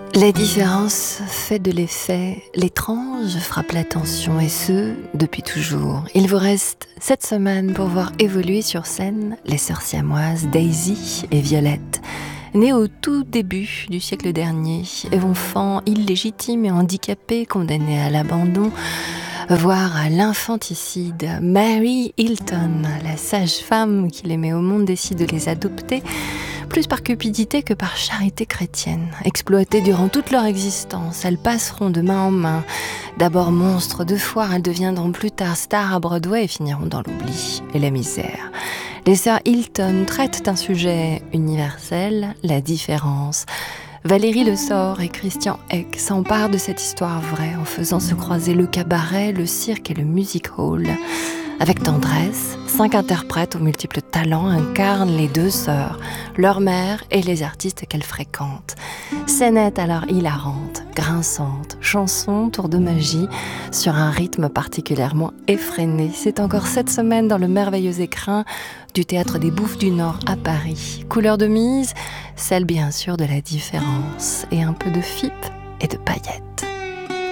La différence fait de l'effet, l'étrange frappe l'attention et ce, depuis toujours. Il vous reste 7 semaines pour voir évoluer sur scène les sœurs siamoises Daisy et Violette. Nées au tout début du siècle dernier, enfants illégitimes et handicapés condamnés à l'abandon, voire à l'infanticide, Mary Hilton, la sage-femme qui les met au monde, décide de les adopter, plus par cupidité que par charité chrétienne. Exploitées durant toute leur existence, elles passeront de main en main. D'abord monstres de foire, elles deviendront plus tard stars à Broadway et finiront dans l'oubli et la misère. Les sœurs Hilton traitent un sujet universel, la différence. Valérie Le Sort et Christian Eck s'emparent de cette histoire vraie en faisant se croiser le cabaret, le cirque et le music hall. Avec tendresse, 5 interprètes aux multiples talents incarnent les 2 sœurs, leur mère et les artistes qu'elles fréquentent. Scénette alors hilarante, grinçante, chanson, tour de magie, sur un rythme particulièrement effréné. C'est encore cette semaine dans le merveilleux écrin du Théâtre des Bouffes du Nord à Paris. Couleur de mise, celle bien sûr de la différence et un peu de fipe et de paillettes.